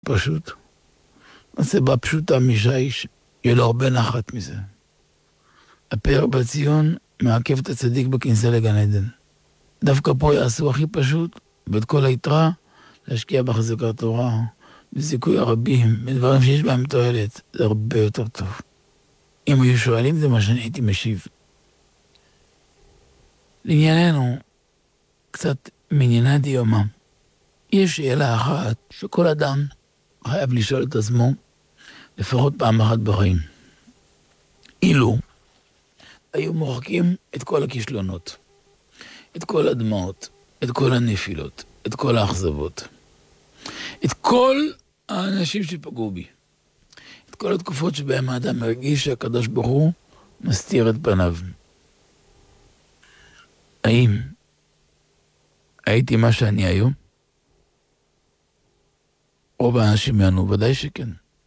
פשוט. הסיבה פשוטה משיש, יהיה לו הרבה נחת מזה. הפאר בציון מעכב את הצדיק בכניסה לגן עדן. דווקא פה יעשו הכי פשוט, ואת כל היתרה, להשקיע בהחזקת תורה, בזיכוי הרבים, בדברים שיש בהם תועלת, זה הרבה יותר טוב. אם היו שואלים, זה מה שאני הייתי משיב. לענייננו, קצת מענייני דיומא. יש שאלה אחת שכל אדם חייב לשאול את עצמו לפחות פעם אחת בחיים. אילו היו מוחקים את כל הכישלונות, את כל הדמעות, את כל הנפילות, את כל האכזבות, את כל האנשים שפגעו בי, את כל התקופות שבהם האדם מרגיש שהקדוש ברוך הוא מסתיר את פניו. האם הייתי מה שאני היום? רוב האנשים יענו, ודאי שכן.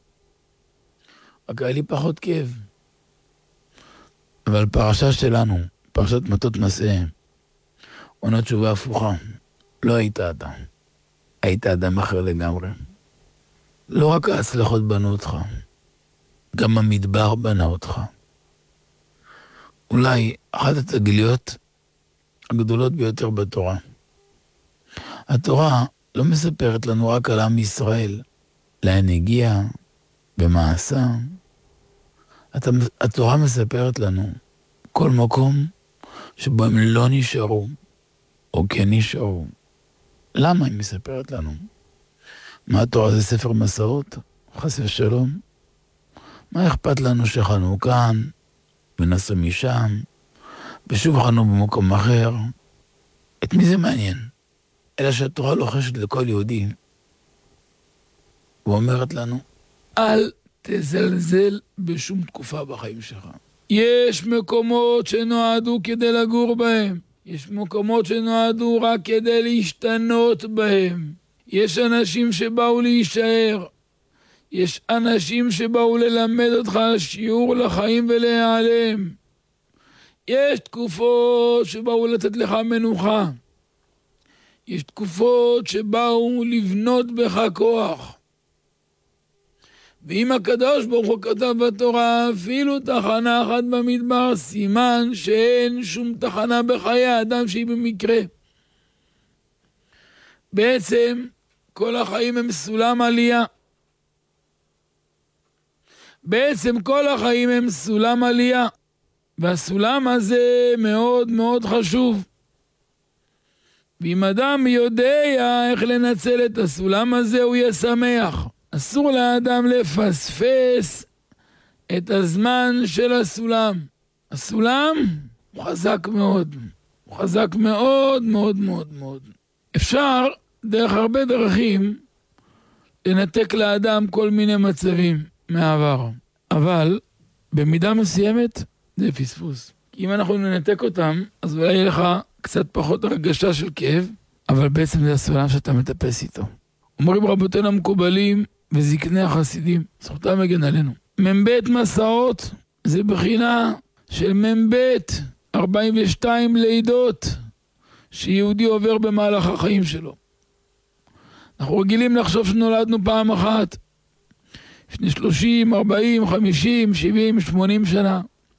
רק היה לי פחות כאב. אבל פרשה שלנו, פרשת מטות מסע, עונה תשובה הפוכה. לא היית אתה. היית אדם אחר לגמרי. לא רק ההצלחות בנו אותך, גם המדבר בנה אותך. אולי אחת התגליות הגדולות ביותר בתורה. התורה לא מספרת לנו רק על עם ישראל, לאן הגיע, במה עשה. התורה מספרת לנו כל מקום שבו הם לא נשארו, או כן נשארו. למה היא מספרת לנו? מה התורה זה ספר מסעות? חס ושלום. מה אכפת לנו שחנו כאן, ונסו משם, ושוב חנו במקום אחר? את מי זה מעניין? אלא שהתורה לוחשת לכל יהודי, ואומרת לנו, אל תזלזל בשום תקופה בחיים שלך. יש מקומות שנועדו כדי לגור בהם. יש מקומות שנועדו רק כדי להשתנות בהם. יש אנשים שבאו להישאר. יש אנשים שבאו ללמד אותך שיעור לחיים ולהיעלם. יש תקופות שבאו לתת לך מנוחה. יש תקופות שבאו לבנות בך כוח. ואם הקדוש ברוך הוא כתב בתורה אפילו תחנה אחת במדבר, סימן שאין שום תחנה בחיי האדם שהיא במקרה. בעצם כל החיים הם סולם עלייה. והסולם הזה מאוד מאוד חשוב. ואם אדם יודע איך לנצל את הסולם הזה, הוא יהיה שמח. אסור לאדם לפספס את הזמן של הסולם. הסולם הוא חזק מאוד. הוא חזק מאוד מאוד מאוד מאוד. אפשר דרך הרבה דרכים לנתק לאדם כל מיני מצבים מהעבר. אבל במידה מסוימת זה פספוס. כי אם אנחנו ננתק אותם, אז אולי יהיה לך קצת פחות הרגשה של כאב, אבל בעצם זה הסולם שאתה מטפס איתו. אומרים רבותינו המקובלים וזקני החסידים, זכותם מגן עלינו. מבית מסעות זה בחינה של מבית 42 לידות שיהודי עובר במהלך החיים שלו. אנחנו רגילים לחשוב שנולדנו פעם אחת, לפני 30, 40, 50, 70, 80 שנה.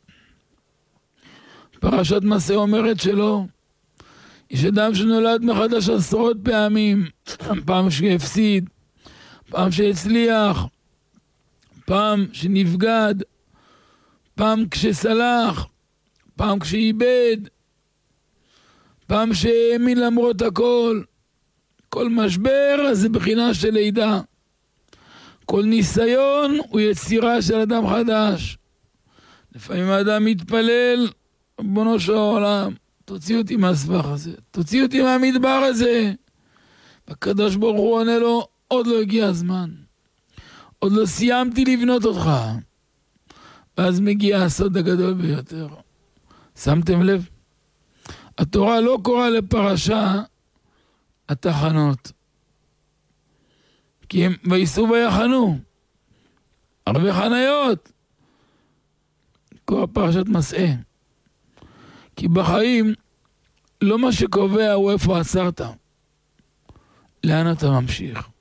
פרשת מסע אומרת שלא. יש אדם שנולד מחדש עשרות פעמים, פעם שהפסיד, פעם שהצליח, פעם שנפגד, פעם כשסלח, פעם כשאיבד, פעם שהאמין למרות הכל. כל משבר זה בחינה של לידה. כל ניסיון הוא יצירה של אדם חדש. לפעמים האדם מתפלל, ריבונו של העולם, תוציא אותי מהסבך הזה, תוציא אותי מהמדבר הזה. והקדוש ברוך הוא עונה לו, עוד לא הגיע הזמן. עוד לא סיימתי לבנות אותך. ואז מגיע הסוד הגדול ביותר. שמתם לב? התורה לא קוראה לפרשה התחנות. כי הם וייסעו ויחנו. הרבה חניות. קורא פרשת מסע. כי בחיים לא מה שקובע הוא איפה עצרת. לאן אתה ממשיך.